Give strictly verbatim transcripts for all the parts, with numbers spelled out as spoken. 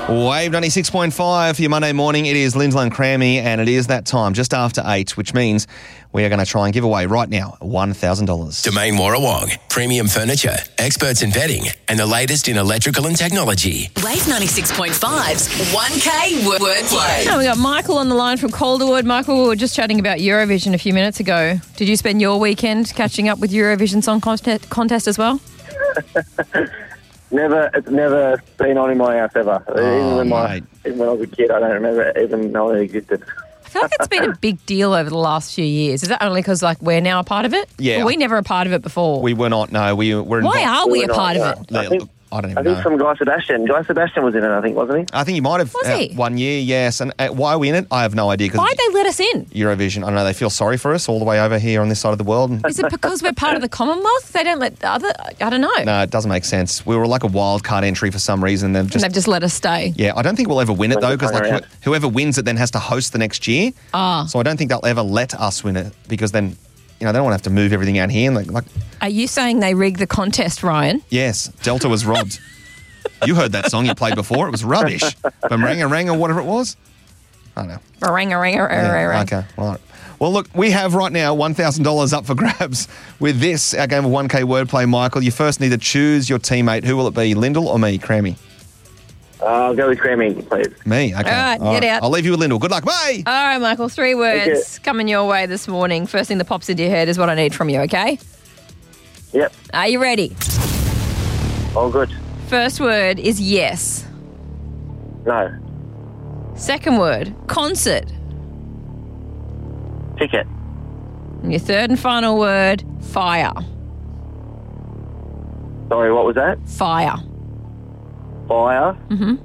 Wave ninety-six point five for your Monday morning. It is Lyndall and Crammy, and it is that time, just after eight, which means we are going to try and give away right now one thousand dollars. Domain Warrawong, premium furniture, experts in bedding, and the latest in electrical and technology. Wave ninety-six point five's one K wordplay. Oh, we got Michael on the line from Calderwood. Michael, we were just chatting about Eurovision a few minutes ago. Did you spend your weekend catching up with Eurovision Song Contest, contest as well? Never, it's never been on in my house ever. Oh, even, when my, mate. even when I was a kid, I don't remember even knowing it existed. I feel like it's been a big deal over the last few years. Is that only because like we're now a part of it? Yeah. Were we never a part of it before? We were not, no. We were Why involved. are we We a were part not, of it? no. I think- I don't I even think know. from Guy Sebastian. Guy Sebastian was in it, I think, wasn't he? I think he might have Was uh, he? one year, yes. And uh, why are we in it? I have no idea. 'cause Why'd they let us in? Eurovision, I don't know, they feel sorry for us all the way over here on this side of the world. Is it because we're part of the Commonwealth? They don't let the other... I don't know. No, it doesn't make sense. We were like a wild card entry for some reason. They've And just, they've just let us stay. yeah, I don't think we'll ever win it though, because like Around. wh- whoever wins it then has to host the next year. Ah. So I don't think they'll ever let us win it because then, you know, they don't want to have to move everything out here. And like, like Are you saying they rigged the contest, Ryan? yes, Delta was robbed. You heard that song you played before. It was rubbish. Boomerang rang or whatever it was. I don't know. Ring, a ring, a Yeah, ring. okay, all right. Well, look, we have right now one thousand dollars up for grabs with this, our game of one K wordplay, Michael. You first need to choose your teammate. Who will it be, Lyndall or me, Crammy? Uh, I'll go with Crammy, please. Me, okay. All right, get out. I'll leave you with Lyndall. Good luck, bye. All right, Michael, three words coming your way this morning. First thing that pops into your head is what I need from you, okay? Yep, Are you ready? all good. First word is yes. No. Second word, concert. Ticket. And your third and final word, fire. Sorry, what was that? Fire. Fire. Mm-hmm.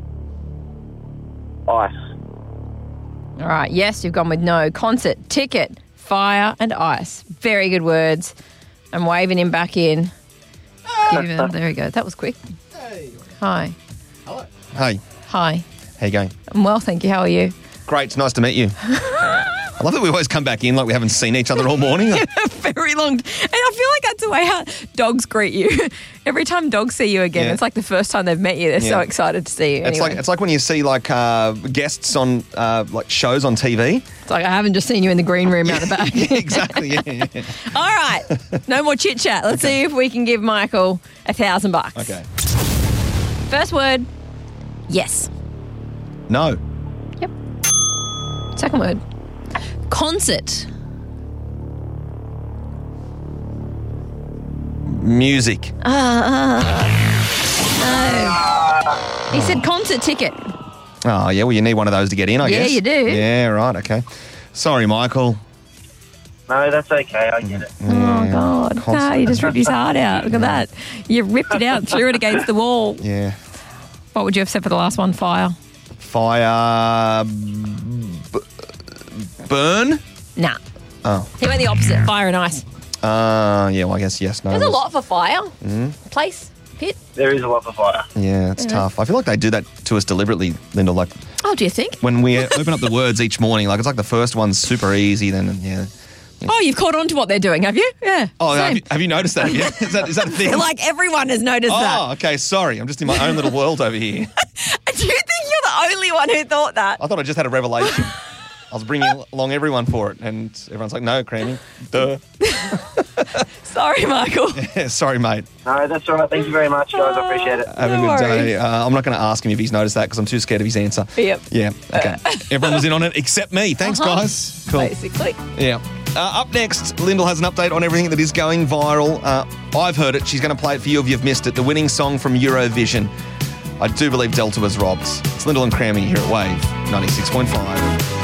Ice. All right, yes, you've gone with no. Concert, ticket, fire, and ice. Very good words. I'm waving him back in. Give him, there we go. That was quick. Hi. Hey, Hi. how you going? I'm well, thank you. How are you? Great, it's nice to meet you. I love that we always come back in like we haven't seen each other all morning. Very long. And I feel like that's the way how dogs greet you. Every time dogs see you again, Yeah. it's like the first time they've met you. They're so Yeah. excited to see you. It's anyway. like it's like when you see like uh, guests on uh, like shows on T V. It's like I haven't just seen you in the green room out the back. Exactly. Yeah, yeah, yeah. All right. No more chit chat. Let's see if we can give Michael a thousand bucks. Okay. First word, yes. No. Yep. Second word, concert. Music. No. He said concert ticket. Oh, yeah, well, you need one of those to get in, I Yeah, guess. you do. Yeah, right, okay. Sorry, Michael. No, that's okay. I get it. Oh, God. concert. No, you just ripped his heart out. Look at that. You ripped it out and threw it against the wall. Yeah. What would you have said for the last one? Fire? Fire. B- burn? Nah. Oh. He went the opposite. Fire and ice. Uh, yeah, well, I guess yes. No. There's a lot for fire. Place? Pit? There is a lot of fire. Yeah, it's tough. I feel like they do that to us deliberately, Lyndall. Like Oh, do you think? when we open up the words each morning, like it's like the first one's super easy, then yeah. Oh, you've caught on to what they're doing, have you? Yeah. Oh, have Same. you, have you noticed that? Yeah, is that is that a I thing? feel like everyone has noticed oh, that. okay. Sorry, I'm just in my own little world over here. Do you think you're the only one who thought that? I thought I just had a revelation. I was bringing along everyone for it, and everyone's like, "No, Crammy, duh." Sorry, Michael. Yeah, sorry, mate. No, that's all right. Thank you very much, guys. I appreciate it. Have No a good worries. day. Uh, I'm not going to ask him if he's noticed that because I'm too scared of his answer. Yep. Yeah. Okay. Everyone was in on it except me. Thanks, Uh-huh. guys. Cool. Basically. Yeah. Uh, up next, Lyndall has an update on everything that is going viral. Uh, I've heard it. She's going to play it for you if you've missed it. The winning song from Eurovision. I do believe Delta was robbed. It's Lyndall and Crammy here at Wave ninety-six point five.